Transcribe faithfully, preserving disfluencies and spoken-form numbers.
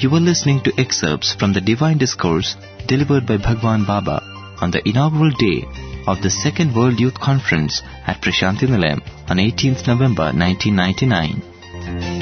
You were listening to excerpts from the Divine Discourse delivered by Bhagwan Baba on the inaugural day of the Second World Youth Conference at Prashanthi Nilayam on eighteenth November nineteen ninety-nine.